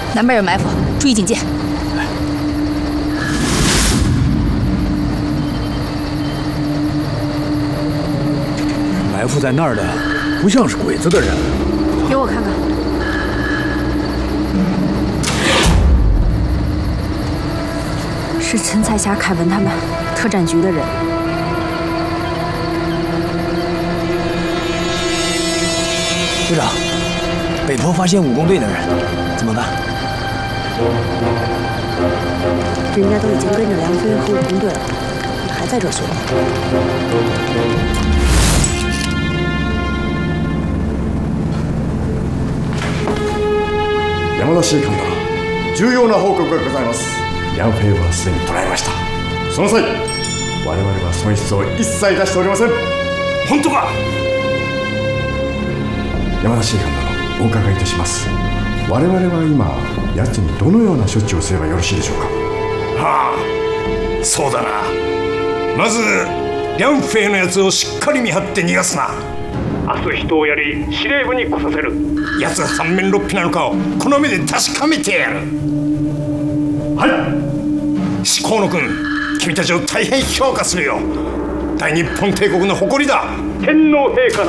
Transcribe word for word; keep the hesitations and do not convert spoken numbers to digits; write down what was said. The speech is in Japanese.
南边有埋伏，注意警戒。 埋伏在那儿的，不像是鬼子的人。 给我看看。是陈彩霞、凯文他们特战局的人。 队长，北坡发现武工队的人，怎么办？ 人家都已经跟着梁飞和武工队了，你还在这说？ 山田士官だ。重要な報告がございます。ヤンフェイはすでに捕らえました。その際、我々は損失を一切出しておりません。本当か？山田士官殿、お伺いいたします。我々は今、奴にどのような処置をすればよろしいでしょうか？ はあ、そうだな。まず、リャンフェイのやつをしっかり見張って逃がすな。明日人をやり司令部に来させる。奴が三面六臂なのかをこの目で確かめてやる。はい。至高の君、君たちを大変評価するよ。大日本帝国の誇りだ。天皇陛下